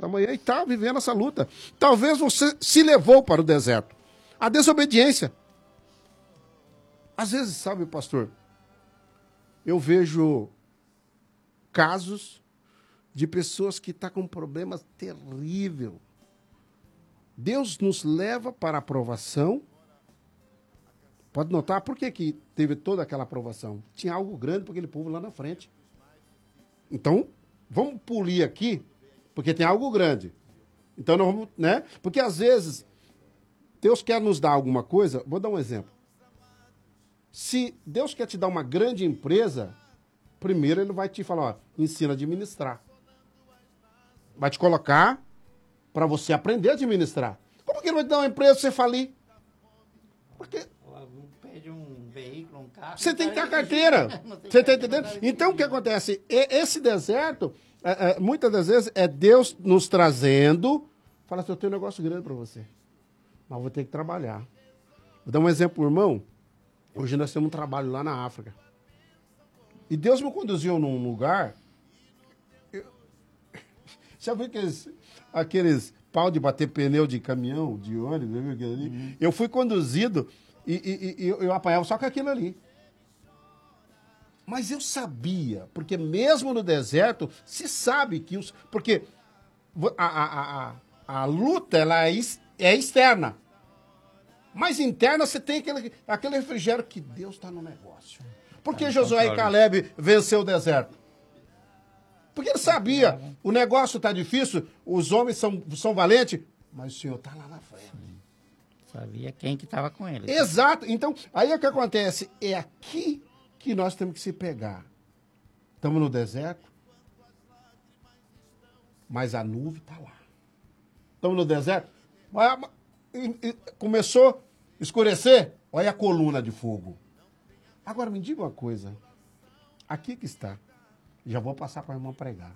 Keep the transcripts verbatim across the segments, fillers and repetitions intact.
da manhã e está vivendo essa luta. Talvez você se levou para o deserto. A desobediência. Às vezes, sabe, pastor, eu vejo casos de pessoas que estão com problemas terríveis. Deus nos leva para a aprovação. Pode notar por que, que teve toda aquela aprovação. Tinha algo grande para aquele povo lá na frente. Então, vamos polir aqui, porque tem algo grande. Então, nós vamos, né? Porque às vezes, Deus quer nos dar alguma coisa. Vou dar um exemplo. Se Deus quer te dar uma grande empresa, primeiro ele vai te falar, ó, ensina a administrar. Vai te colocar para você aprender a administrar. Como que ele vai te dar uma empresa se você falir? Porque pede um veículo, um carro. você tem que ter a carteira. Você está entendendo? Então, o que acontece? Esse deserto, é, é, muitas das vezes, é Deus nos trazendo, fala assim, eu tenho um negócio grande para você, mas vou ter que trabalhar. Vou dar um exemplo, irmão. Hoje nós temos um trabalho lá na África. E Deus me conduziu num lugar... Eu... Já viu aqueles, aqueles pau de bater pneu de caminhão, de ônibus? Viu aquilo ali? Uhum. Eu fui conduzido e, e, e eu, eu apanhava só com aquilo ali. Mas eu sabia, porque mesmo no deserto, se sabe que os... Porque a, a, a, a luta ela é, é externa. Mas interna você tem aquele, aquele refrigério que Deus está no negócio. Por que Josué e Caleb venceu o deserto? Porque ele sabia, o negócio está difícil, os homens são, são valentes, mas o Senhor está lá na frente. Sim. Sabia quem que estava com ele. Exato. Então, aí o que acontece? É aqui que nós temos que se pegar. Estamos no deserto, mas a nuvem está lá. Estamos no deserto, começou a escurecer, olha a coluna de fogo. Agora, me diga uma coisa. Aqui que está. Já vou passar para a irmã pregar.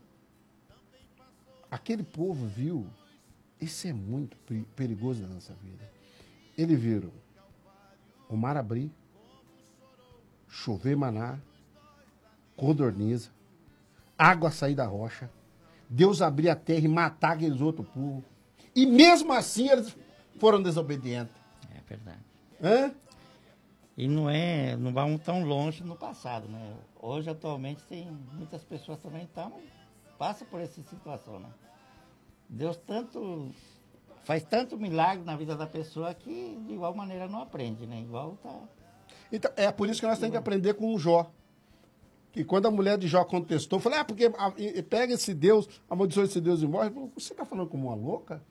Aquele povo viu, isso é muito perigoso na nossa vida. Eles viram o mar abrir, chover maná, codorniza, água sair da rocha, Deus abrir a terra e matar aqueles outros povos. E mesmo assim eles foram desobedientes. É verdade. Hã? E não é, não vamos tão longe no passado, né? Hoje, atualmente, tem muitas pessoas também tão, passam por essa situação, né? Deus tanto, faz tanto milagre na vida da pessoa que de igual maneira não aprende, né? Igual tá... Então, é por isso que nós temos que aprender com o Jó. Que quando a mulher de Jó contestou, eu falei, ah, porque a, e, pega esse Deus, amaldiçoa esse Deus e morre. Falei, você está falando como uma louca?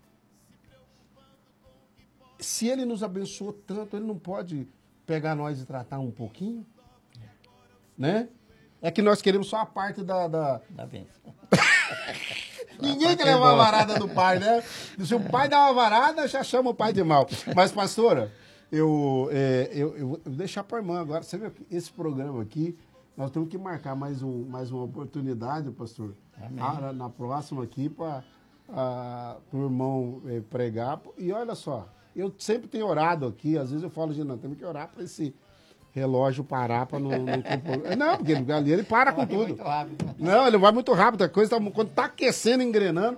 Se ele nos abençoou tanto, ele não pode pegar nós e tratar um pouquinho? Né? É que nós queremos só a parte da... Da, da bênção. Ninguém quer levar a varada do pai, né? Se o pai dá uma varada, já chama o pai de mal. Mas, pastora, eu, é, eu, eu vou deixar para a irmã agora. Você vê esse programa aqui, nós temos que marcar mais, um, mais uma oportunidade, pastor. Na, na próxima aqui, para o irmão é, pregar. E olha só, eu sempre tenho orado aqui, às vezes eu falo, gente, não, temos que orar para esse relógio parar para não, não... Não, porque ele, ali ele para com tudo. Não, ele vai muito rápido, a coisa tá, quando está aquecendo, engrenando...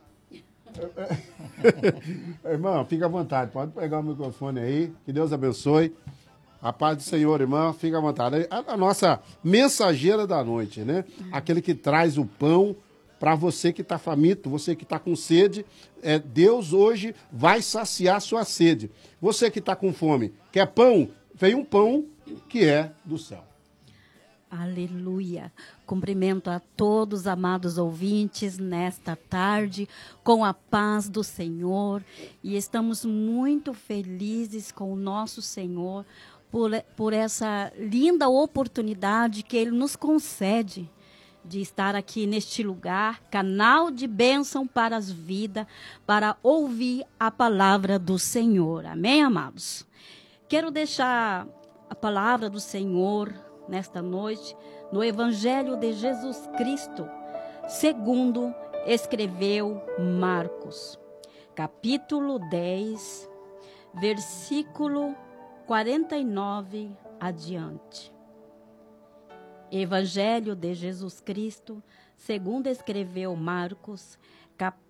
Irmão, fica à vontade, pode pegar o microfone aí, que Deus abençoe. A paz do Senhor, irmão, fica à vontade. A, a nossa mensageira da noite, né? Aquele que traz o pão para você que está faminto, você que está com sede, é, Deus hoje vai saciar sua sede. Você que está com fome, quer pão? Veio um pão que é do céu. Aleluia. Cumprimento a todos, amados ouvintes, nesta tarde, com a paz do Senhor. E estamos muito felizes com o nosso Senhor por, por essa linda oportunidade que Ele nos concede de estar aqui neste lugar, canal de bênção para as vidas, para ouvir a palavra do Senhor. Amém, amados? Quero deixar a palavra do Senhor nesta noite, no Evangelho de Jesus Cristo, segundo escreveu Marcos, capítulo dez, versículo quarenta e nove adiante. Evangelho de Jesus Cristo, segundo escreveu Marcos,